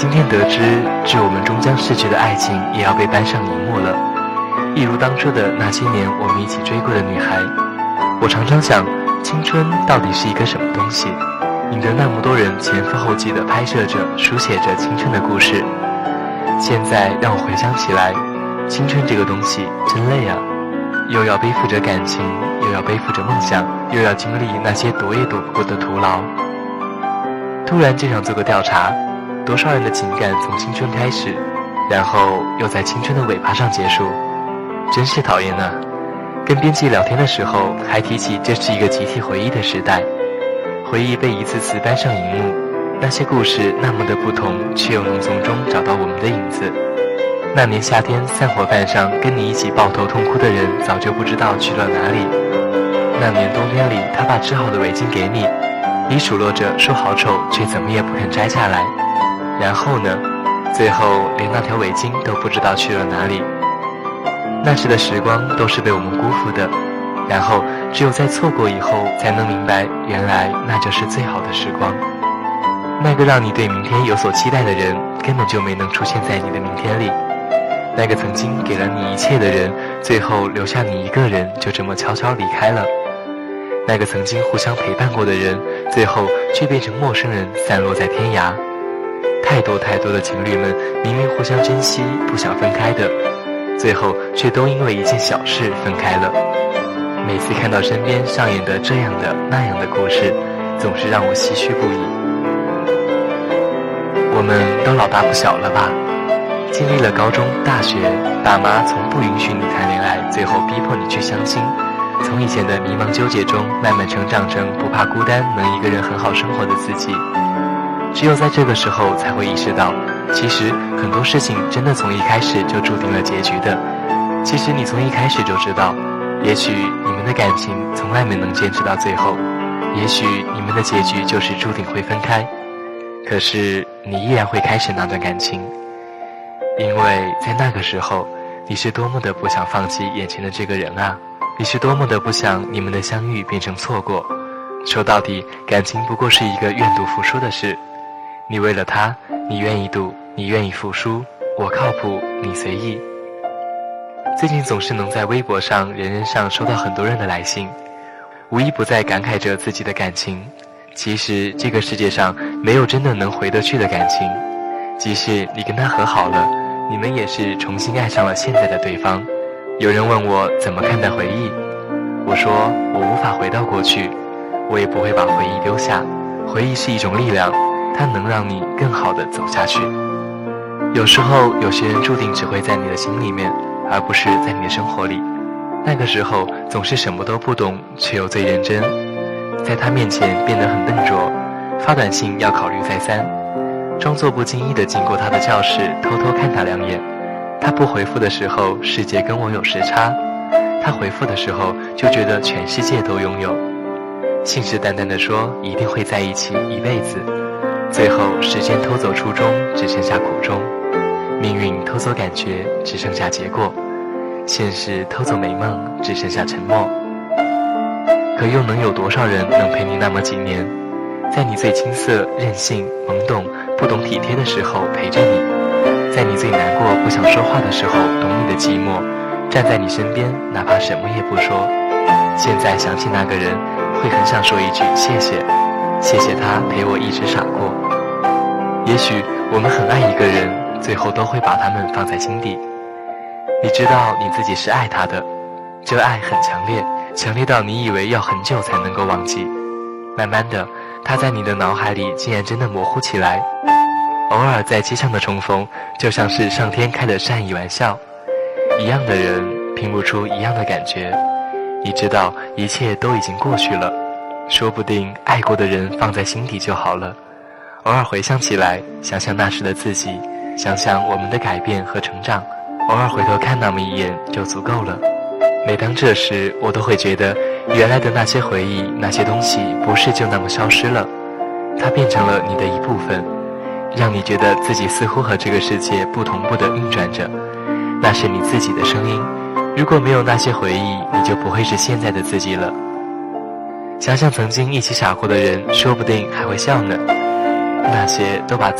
今天得知，致我们终将逝去的爱情也要被搬上荧幕了。一如当初的那些年我们一起追过的女孩，我常常想，青春到底是一个什么东西，引得那么多人前赴后继地拍摄着书写着青春的故事。现在让我回想起来，青春这个东西真累啊，又要背负着感情，又要背负着梦想，又要经历那些躲也躲不过的徒劳。突然就想做个调查，多少人的情感从青春开始，然后又在青春的尾巴上结束，真是讨厌啊。跟编辑聊天的时候还提起这是一个集体回忆的时代，回忆被一次次搬上荧幕，那些故事那么的不同，却又能从中找到我们的影子。那年夏天散伙饭上跟你一起抱头痛哭的人早就不知道去了哪里，那年冬天里他把织好的围巾给你，你数落着说好丑，却怎么也不肯摘下来。然后呢，最后连那条围巾都不知道去了哪里。那时的时光都是被我们辜负的，然后只有在错过以后才能明白，原来那就是最好的时光。那个让你对明天有所期待的人根本就没能出现在你的明天里，那个曾经给了你一切的人，最后留下你一个人就这么悄悄离开了。那个曾经互相陪伴过的人，最后却变成陌生人，散落在天涯。太多太多的情侣们明明互相珍惜，不想分开的，最后却都因为一件小事分开了。每次看到身边上演的这样的那样的故事，总是让我唏嘘不已。我们都老大不小了吧，经历了高中大学，爸妈从不允许你谈恋爱，最后逼迫你去相亲，从以前的迷茫纠结中慢慢成长成不怕孤单，能一个人很好生活的自己。只有在这个时候才会意识到，其实很多事情真的从一开始就注定了结局的。其实你从一开始就知道，也许你们的感情从来没能坚持到最后，也许你们的结局就是注定会分开，可是你依然会开始那段感情，因为在那个时候，你是多么的不想放弃眼前的这个人啊，你是多么的不想你们的相遇变成错过。说到底，感情不过是一个愿赌服输的事，你为了他，你愿意赌，你愿意服输，我靠谱，你随意。最近总是能在微博上、人人上收到很多人的来信，无一不在感慨着自己的感情。其实这个世界上没有真的能回得去的感情，即使你跟他和好了，你们也是重新爱上了现在的对方。有人问我怎么看待回忆，我说我无法回到过去，我也不会把回忆丢下。回忆是一种力量，它能让你更好地走下去。有时候有些人注定只会在你的心里面，而不是在你的生活里。那个时候总是什么都不懂，却又最认真，在他面前变得很笨拙，发短信要考虑再三，装作不经意地经过他的教室，偷偷看他两眼。他不回复的时候，世界跟我有时差，他回复的时候就觉得全世界都拥有，信誓旦旦地说一定会在一起一辈子，最后时间偷走初衷，只剩下苦衷，命运偷走感觉，只剩下结果，现实偷走美梦，只剩下沉默。可又能有多少人能陪你那么几年，在你最青涩、任性、懵懂、不懂体贴的时候陪着你，在你最难过、不想说话的时候懂你的寂寞，站在你身边，哪怕什么也不说。现在想起那个人，会很想说一句谢谢，谢谢他陪我一直傻过。也许我们很爱一个人，最后都会把他们放在心底。你知道你自己是爱他的，这爱很强烈，强烈到你以为要很久才能够忘记。慢慢的，他在你的脑海里竟然真的模糊起来。偶尔在街上的重逢，就像是上天开的善意玩笑。一样的人，拼不出一样的感觉。你知道一切都已经过去了，说不定爱过的人放在心底就好了。偶尔回想起来，想想那时的自己，想想我们的改变和成长，偶尔回头看那么一眼就足够了。每当这时，我都会觉得原来的那些回忆，那些东西不是就那么消失了，它变成了你的一部分，让你觉得自己似乎和这个世界不同步地运转着。那是你自己的声音，如果没有那些回忆，你就不会是现在的自己了。想想曾经一起傻过的人，说不定还会笑呢。那些都把